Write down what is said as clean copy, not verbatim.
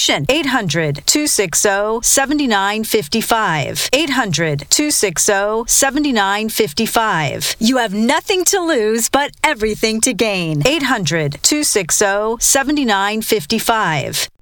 information. 800-260-7955. 800-260-7955. You have nothing to lose but everything to gain. 800-260-7955.